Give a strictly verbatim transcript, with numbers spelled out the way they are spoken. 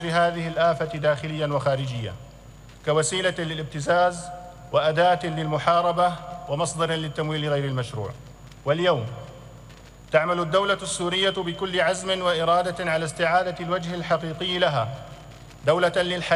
هذه الآفة داخلياً وخارجياً كوسيلة للابتزاز وأداة للمحاربة ومصدر للتمويل غير المشروع. واليوم تعمل الدولة السورية بكل عزم وإرادة على استعادة الوجه الحقيقي لها، دولة للحياة